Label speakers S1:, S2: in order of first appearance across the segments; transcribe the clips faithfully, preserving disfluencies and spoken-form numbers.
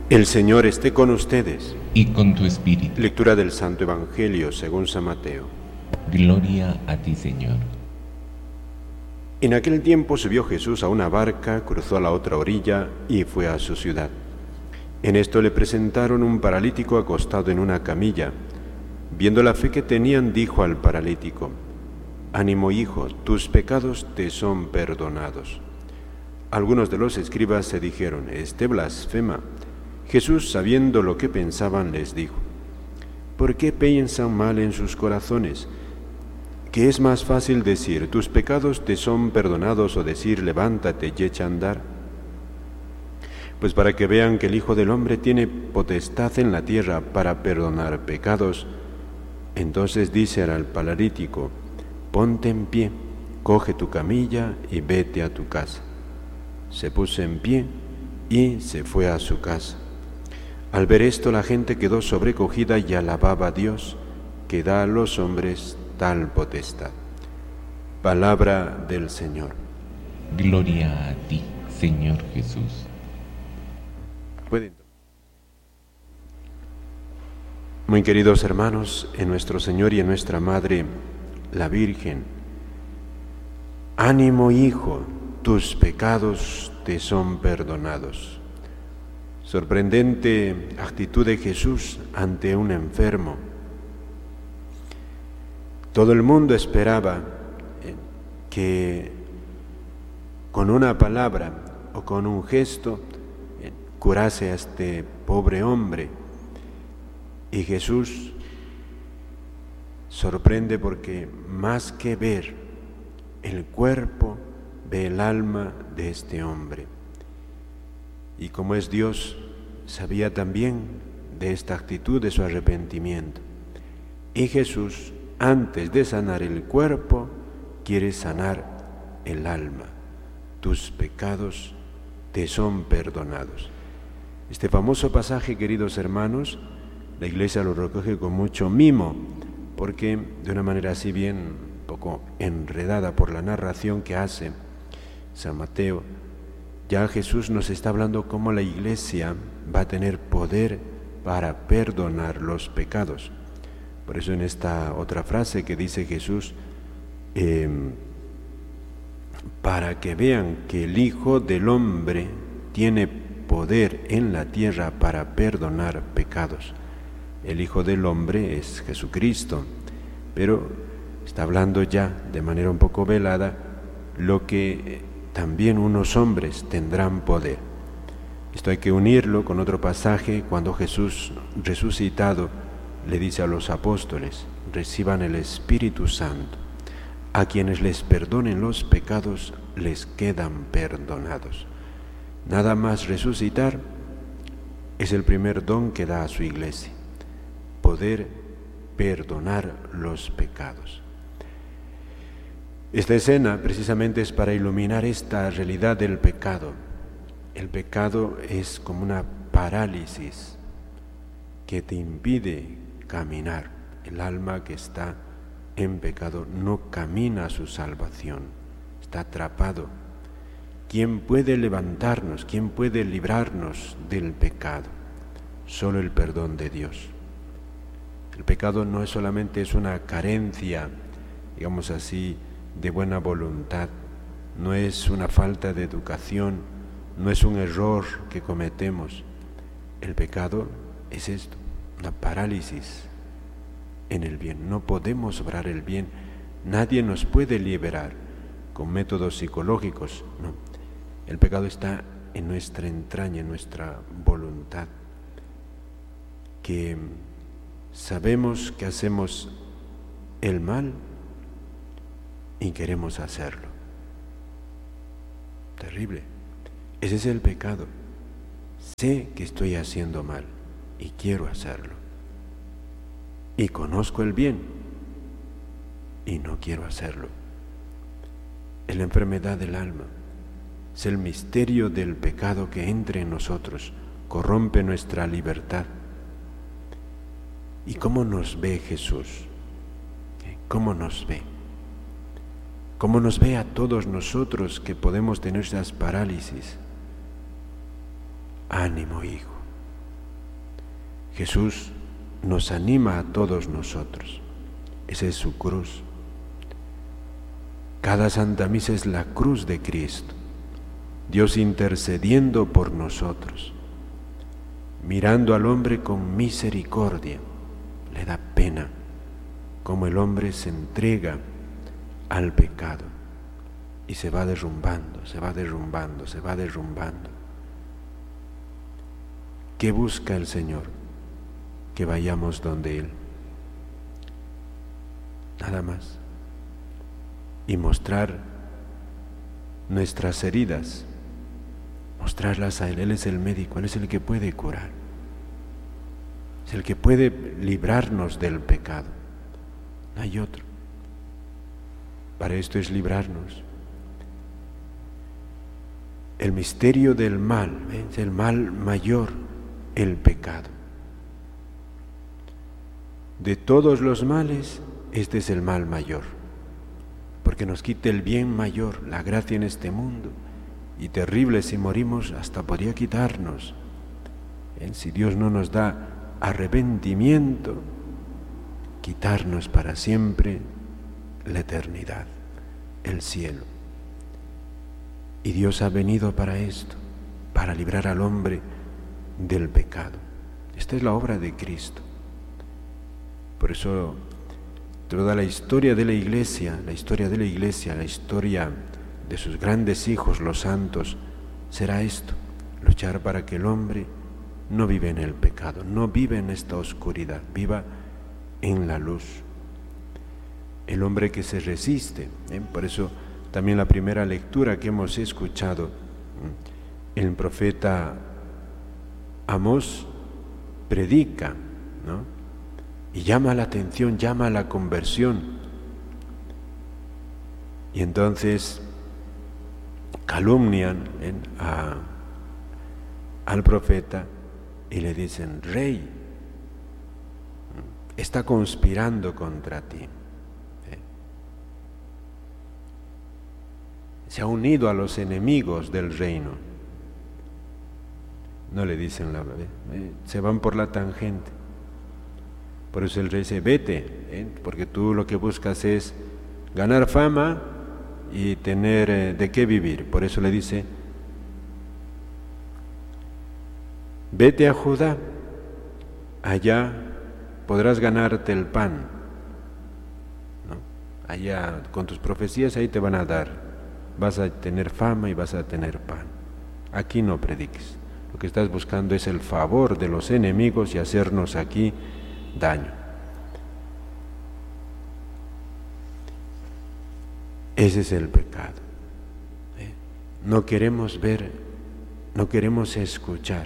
S1: El Señor esté con ustedes.
S2: Y con tu espíritu.
S1: Lectura del Santo Evangelio según San Mateo.
S2: Gloria a ti, Señor.
S1: En aquel tiempo subió Jesús a una barca, cruzó a la otra orilla y fue a su ciudad. En esto le presentaron un paralítico acostado en una camilla. Viendo la fe que tenían, dijo al paralítico: «Ánimo, hijo, tus pecados te son perdonados». Algunos de los escribas se dijeron: «Este blasfema». Jesús, sabiendo lo que pensaban, les dijo: ¿por qué piensan mal en sus corazones? ¿Qué es más fácil decir, tus pecados te son perdonados, o decir, levántate y echa a andar? Pues para que vean que el Hijo del Hombre tiene potestad en la tierra para perdonar pecados, entonces dice al paralítico: ponte en pie, coge tu camilla y vete a tu casa. Se puso en pie y se fue a su casa. Al ver esto, la gente quedó sobrecogida y alababa a Dios, que da a los hombres tal potestad. Palabra del Señor.
S2: Gloria a ti, Señor Jesús.
S1: ¿Pueden? Muy queridos hermanos, en nuestro Señor y en nuestra Madre, la Virgen, ánimo, hijo, tus pecados te son perdonados. Sorprendente actitud de Jesús ante un enfermo. Todo el mundo esperaba que con una palabra o con un gesto curase a este pobre hombre. Y Jesús sorprende porque más que ver el cuerpo, ve el alma de este hombre. Y como es Dios, sabía también de esta actitud de su arrepentimiento. Y Jesús, antes de sanar el cuerpo, quiere sanar el alma. Tus pecados te son perdonados. Este famoso pasaje, queridos hermanos, la Iglesia lo recoge con mucho mimo, porque de una manera así bien un poco enredada por la narración que hace San Mateo, ya Jesús nos está hablando cómo la Iglesia va a tener poder para perdonar los pecados. Por eso en esta otra frase que dice Jesús, eh, para que vean que el Hijo del Hombre tiene poder en la tierra para perdonar pecados. El Hijo del Hombre es Jesucristo, pero está hablando ya de manera un poco velada lo que también unos hombres tendrán poder. Esto hay que unirlo con otro pasaje cuando Jesús resucitado le dice a los apóstoles: reciban el Espíritu Santo. A quienes les perdonen los pecados les quedan perdonados. Nada más resucitar es el primer don que da a su Iglesia, poder perdonar los pecados. Esta escena precisamente es para iluminar esta realidad del pecado. El pecado es como una parálisis que te impide caminar. El alma que está en pecado no camina a su salvación, está atrapado. ¿Quién puede levantarnos? ¿Quién puede librarnos del pecado? Solo el perdón de Dios. El pecado no es solamente es una carencia, digamos así, de buena voluntad, no es una falta de educación, no es un error que cometemos. El pecado es esto, una parálisis en el bien. No podemos obrar el bien, nadie nos puede liberar con métodos psicológicos, no. El pecado está en nuestra entraña, en nuestra voluntad, que sabemos que hacemos el mal y queremos hacerlo. Terrible. Ese es el pecado. Sé que estoy haciendo mal y quiero hacerlo. Y conozco el bien y no quiero hacerlo. Es la enfermedad del alma. Es el misterio del pecado que entra en nosotros, corrompe nuestra libertad. ¿Y cómo nos ve Jesús? ¿Cómo nos ve? ¿Cómo nos ve a todos nosotros que podemos tener esas parálisis? Ánimo, hijo, Jesús nos anima a todos nosotros. Esa es su cruz. Cada Santa Misa es la cruz de Cristo, Dios intercediendo por nosotros, mirando al hombre con misericordia. Le da pena cómo el hombre se entrega al pecado y se va derrumbando, se va derrumbando, se va derrumbando. ¿Qué busca el Señor? Que vayamos donde Él. Nada más. Y mostrar nuestras heridas, mostrarlas a Él. Él es el médico, Él es el que puede curar. Es el que puede librarnos del pecado. No hay otro. Para esto es librarnos. El misterio del mal, ¿eh? Es el mal mayor, el pecado. De todos los males, este es el mal mayor, porque nos quita el bien mayor, la gracia en este mundo, y terrible si morimos, hasta podría quitarnos. ¿Eh? Si Dios no nos da arrepentimiento, quitarnos para siempre la eternidad, el cielo. Y Dios ha venido para esto, para librar al hombre del pecado. Esta es la obra de Cristo. Por eso toda la historia de la Iglesia, la historia de la Iglesia, la historia de sus grandes hijos, los santos, será esto: luchar para que el hombre no vive en el pecado, no vive en esta oscuridad, viva en la luz. El hombre que se resiste, ¿eh? Por eso también la primera lectura que hemos escuchado, el profeta Amós predica, ¿no? Y llama la atención, llama a la conversión. Y entonces calumnian ¿eh? a, al profeta y le dicen: Rey, está conspirando contra ti. Se ha unido a los enemigos del reino. No le dicen la verdad, ¿eh? Se van por la tangente. Por eso el rey dice: vete, ¿eh? Porque tú lo que buscas es ganar fama y tener eh, de qué vivir. Por eso le dice: vete a Judá, allá podrás ganarte el pan, ¿no? Allá con tus profecías ahí te van a dar. Vas a tener fama y vas a tener pan. Aquí no prediques. Lo que estás buscando es el favor de los enemigos y hacernos aquí daño. Ese es el pecado. ¿Eh? No queremos ver, no queremos escuchar.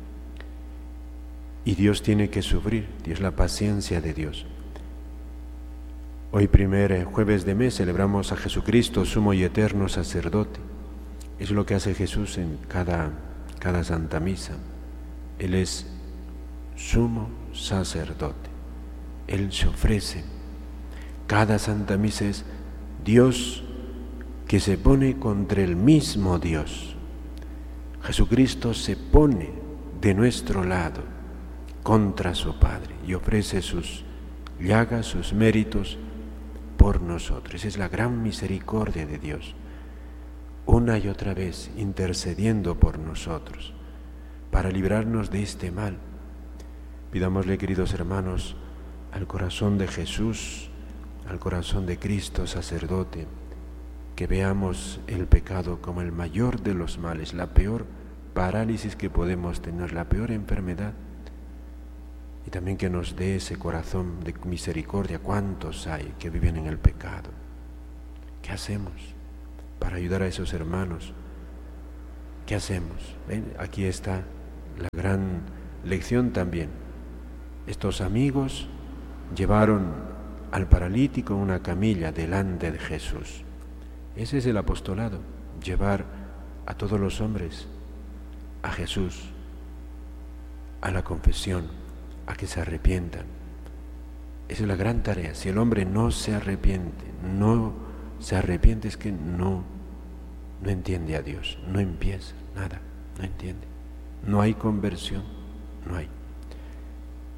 S1: Y Dios tiene que sufrir. Dios, la paciencia de Dios. Hoy, primer jueves de mes, celebramos a Jesucristo, sumo y eterno sacerdote. Es lo que hace Jesús en cada, cada Santa Misa. Él es sumo sacerdote. Él se ofrece. Cada Santa Misa es Dios que se pone contra el mismo Dios. Jesucristo se pone de nuestro lado contra su Padre y ofrece sus llagas, sus méritos por nosotros. Esa es la gran misericordia de Dios, una y otra vez intercediendo por nosotros para librarnos de este mal. Pidámosle, queridos hermanos, al corazón de Jesús, al corazón de Cristo sacerdote, que veamos el pecado como el mayor de los males, la peor parálisis que podemos tener, la peor enfermedad. Y también que nos dé ese corazón de misericordia. ¿Cuántos hay que viven en el pecado? ¿Qué hacemos para ayudar a esos hermanos? ¿Qué hacemos? ¿Ven? Aquí está la gran lección también. Estos amigos llevaron al paralítico en una camilla delante de Jesús. Ese es el apostolado, llevar a todos los hombres a Jesús, a la confesión, a que se arrepientan. Esa es la gran tarea. Si el hombre no se arrepiente, no se arrepiente, es que no, no entiende a Dios, no empieza nada, no entiende. No hay conversión, no hay.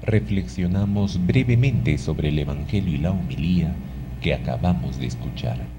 S2: reflexionamos brevemente sobre el Evangelio y la homilía que acabamos de escuchar.